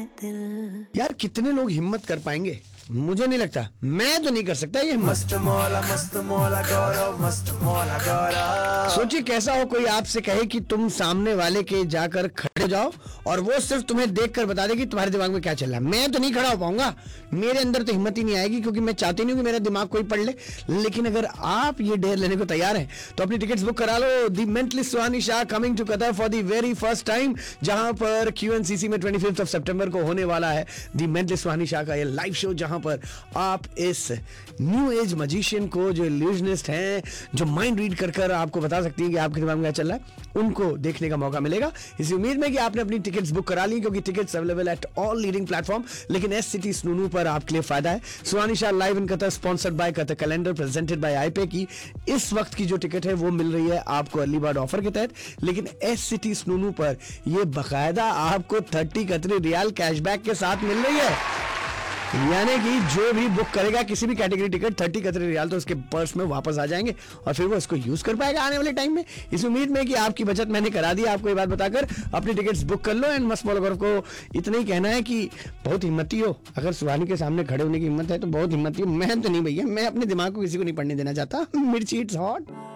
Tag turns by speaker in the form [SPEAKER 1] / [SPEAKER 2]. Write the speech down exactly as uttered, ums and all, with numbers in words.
[SPEAKER 1] यार कितने लोग हिम्मत कर पाएंगे, मुझे नहीं लगता, मैं तो नहीं कर सकता ये हिम्मत।
[SPEAKER 2] मस्त मौला मस्त मौला गौरव मस्त मौला गौरव।
[SPEAKER 1] सोचिए कैसा हो कोई आपसे कहे कि तुम सामने वाले के जाकर खड़े हो जाओ और वो सिर्फ तुम्हें देखकर बता दे कि तुम्हारे दिमाग में क्या चल रहा है। मैं तो नहीं खड़ा हो पाऊंगा, मेरे अंदर तो हिम्मत ही नहीं आएगी, क्योंकि मैं चाहती नहीं हूँ कि मेरा दिमाग कोई पढ़ ले। लेकिन अगर आप ये डेयर लेने को तैयार हैं तो अपनी टिकट्स बुक करा लो। दी mentalist Suhani Shah coming to Qatar for the very first time, जहां पर क्यूएनसीसी में ट्वेंटी फिफ्थ ऑफ सितंबर को होने वाला है दी मेंटलिस्ट सुहानी शाह का ये लाइव शो, जहां पर आप इस न्यू एज मजिशियन को, जो इल्यूजनिस्ट हैं, जो माइंड रीड कर कर आपको बता सकती हैं कि आपके दिमाग में क्या चल रहा है, उनको देखने का मौका मिलेगा। इसी उम्मीद में कि आपने अपनी टिकट्स बुक करा ली, क्योंकि tickets available at all leading platform. लेकिन एस सिटी स्नूनू पर आपके लिए फायदा है। सुहानी Shah live in Qatar, sponsored by Qatar calendar, presented by आईपे की इस वक्त की जो टिकट है वो मिल रही है आपको अर्ली बर्ड ऑफर के तहत। लेकिन एस सिटी स्नूनू पर ये बकायदा आपको थर्टी कतरी रियाल कैशबैक के साथ मिल रही है। यानी कि जो भी बुक करेगा किसी भी कैटेगरी टिकट, थर्टी कतरी रियाल तो उसके पर्स में वापस आ जाएंगे और फिर वो इसको यूज कर पाएगा आने वाले टाइम में। इस उम्मीद में कि आपकी बचत मैंने करा दी आपको ये बात बताकर। अपनी टिकट्स बुक कर लो। एंड मस्त मौला गौरव को इतना ही कहना है कि बहुत हिम्मती हो, अगर सुहानी के सामने खड़े होने की हिम्मत है तो बहुत हिम्मती हो। मैं तो नहीं भैया, मैं अपने दिमाग को किसी को नहीं पढ़ने देना चाहता। मिर्ची इट्स हॉट।